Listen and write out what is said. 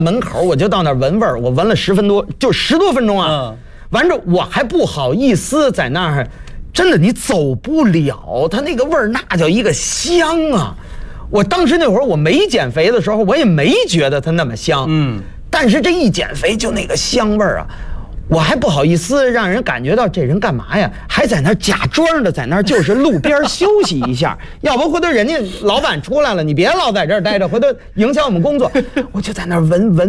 门口我就到那儿闻味儿，我闻了10分多，就10多分钟啊。完着我还不好意思在那儿，真的你走不了，它那个味儿那叫一个香啊！我当时那会儿我没减肥的时候，我也没觉得它那么香，但是这一减肥就那个香味儿啊。我还不好意思让人感觉到这人干嘛呀？还在那儿假装的在那儿就是路边休息一下，要不回头人家老板出来了，你别老在这儿待着，回头影响我们工作。我就在那儿闻。